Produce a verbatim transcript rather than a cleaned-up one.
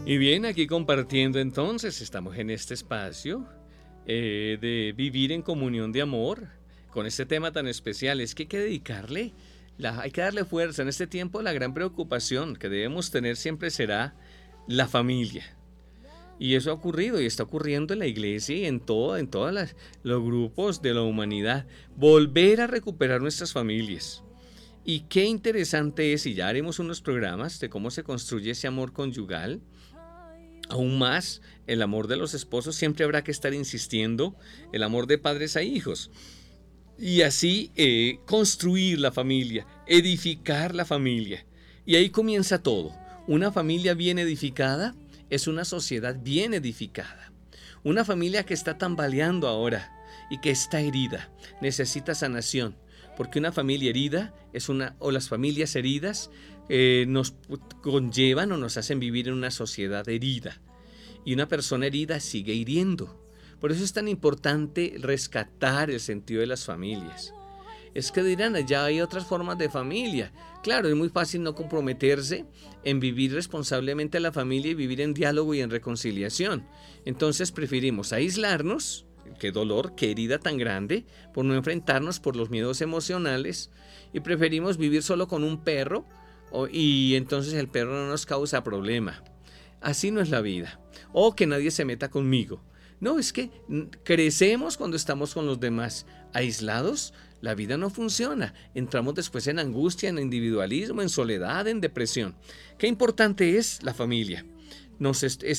Y bien, aquí compartiendo entonces, estamos en este espacio eh, de vivir en comunión de amor, con este tema tan especial. Es que hay que dedicarle, la- hay que darle fuerza. En este tiempo la gran preocupación que debemos tener siempre será la familia. Y eso ha ocurrido y está ocurriendo en la iglesia y en todo, en todos los grupos de la humanidad. Volver a recuperar nuestras familias. Y qué interesante es, y ya haremos unos programas de cómo se construye ese amor conyugal. Aún más, el amor de los esposos siempre habrá que estar insistiendo, el amor de padres a hijos. Y así eh, construir la familia, edificar la familia. Y ahí comienza todo. Una familia bien edificada es una sociedad bien edificada. Una familia que está tambaleando ahora y que está herida, necesita sanación. Porque una familia herida es una, o las familias heridas eh, nos conllevan o nos hacen vivir en una sociedad herida. Y una persona herida sigue hiriendo. Por eso es tan importante rescatar el sentido de las familias. Es que dirán, ya hay otras formas de familia. Claro, es muy fácil no comprometerse en vivir responsablemente la familia y vivir en diálogo y en reconciliación. Entonces preferimos aislarnos, qué dolor, qué herida tan grande, por no enfrentarnos por los miedos emocionales, y preferimos vivir solo con un perro o- y entonces el perro no nos causa problema. Así no es la vida. O que nadie se meta conmigo. No, es que mm, crecemos cuando estamos con los demás. Aislados, la vida no funciona. Entramos después en angustia, en individualismo, en soledad, en depresión. Qué importante es la familia. Nos es,